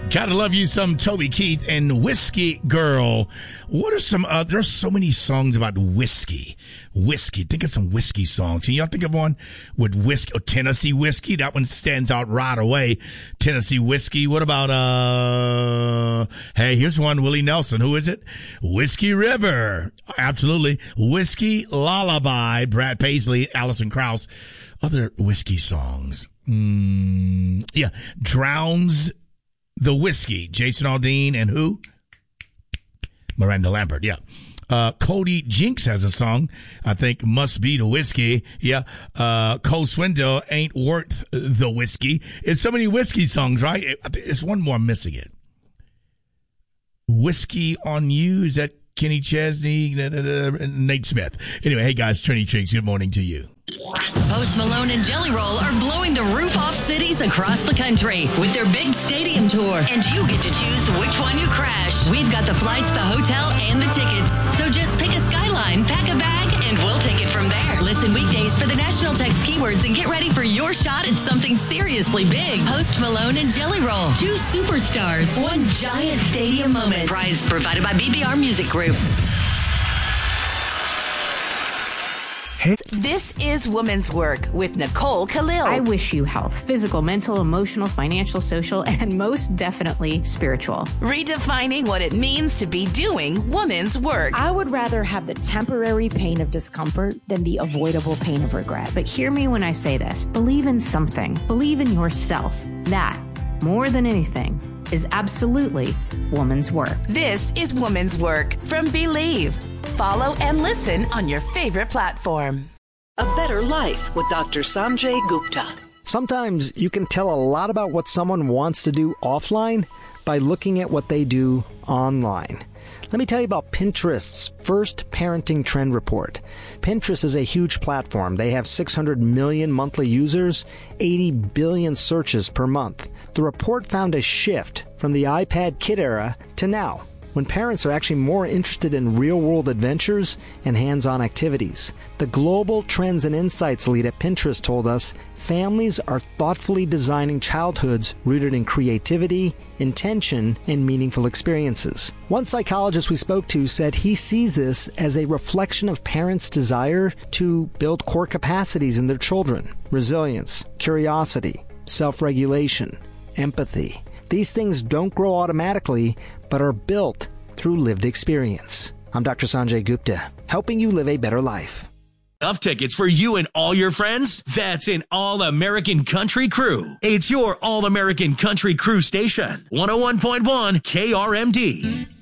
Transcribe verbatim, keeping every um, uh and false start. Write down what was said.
Gotta love you some Toby Keith and Whiskey Girl. What are some, uh, there's so many songs about whiskey. Whiskey. Think of some whiskey songs. Can y'all think of one with whiskey, oh, Tennessee Whiskey? That one stands out right away. Tennessee Whiskey. What about, uh, hey, here's one, Willie Nelson. Who is it? Whiskey River. Absolutely. Whiskey Lullaby. Brad Paisley, Alison Krauss. Other whiskey songs. Mm, yeah. Drowns the Whiskey, Jason Aldean, and who? Miranda Lambert, yeah. Uh, Cody Jinks has a song, I think, Must Be the Whiskey. Yeah. Uh, Cole Swindell, Ain't Worth the Whiskey. It's so many whiskey songs, right? It, it's one more, I'm missing it. Whiskey on You, is that Kenny Chesney, da, da, da, Nate Smith? Anyway, hey guys, Trini Cheeks, good morning to you. Post Malone and Jelly Roll are blowing the roof off cities across the country with their big stadium tour. And you get to choose which one you crash. We've got the flights, the hotel, and the tickets. So just pick a Skyline, pack a bag, and we'll take it from there. Listen weekdays for the national text keywords and get ready for your shot at something seriously big. Post Malone and Jelly Roll. Two superstars. One giant stadium moment. Prize provided by B B R Music Group. This is Woman's Work with Nicole Khalil. I wish you health, physical, mental, emotional, financial, social, and most definitely spiritual. Redefining what it means to be doing woman's work. I would rather have the temporary pain of discomfort than the avoidable pain of regret. But hear me when I say this. Believe in something. Believe in yourself. That, more than anything, is absolutely woman's work. This is Woman's Work from Believe. Follow and listen on your favorite platform. A Better Life with Doctor Sanjay Gupta. Sometimes you can tell a lot about what someone wants to do offline by looking at what they do online. Let me tell you about Pinterest's first parenting trend report. Pinterest is a huge platform. They have six hundred million monthly users, eighty billion searches per month. The report found a shift from the iPad kid era to now, when parents are actually more interested in real-world adventures and hands-on activities. The Global Trends and Insights lead at Pinterest told us families are thoughtfully designing childhoods rooted in creativity, intention, and meaningful experiences. One psychologist we spoke to said he sees this as a reflection of parents' desire to build core capacities in their children: resilience, curiosity, self-regulation, empathy. These things don't grow automatically, but are built through lived experience. I'm Doctor Sanjay Gupta, helping you live a better life. Enough tickets for you and all your friends? That's an All-American Country Crew. It's your All-American Country Crew station. one oh one point one K R M D.